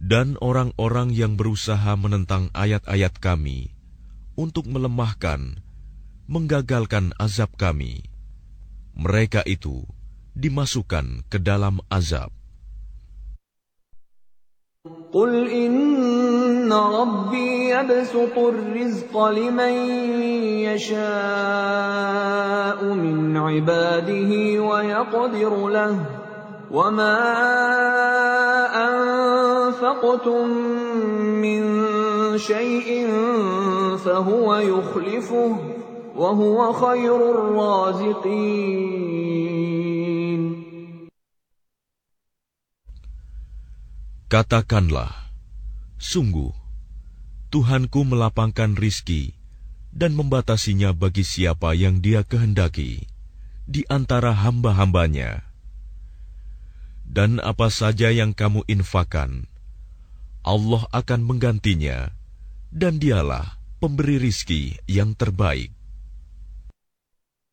Dan orang-orang yang berusaha menentang ayat-ayat kami untuk melemahkan, menggagalkan azab kami, mereka itu dimasukkan ke dalam azab. قل إن ربي يبسط الرزق لمن يشاء من عباده ويقدر له وما أنفقتم من شيء فهو يخلفه وهو خير الرازقين. Katakanlah, sungguh, Tuhanku melapangkan rizki dan membatasinya bagi siapa yang Dia kehendaki di antara hamba-hambanya. Dan apa saja yang kamu infakkan, Allah akan menggantinya, dan Dialah pemberi rizki yang terbaik.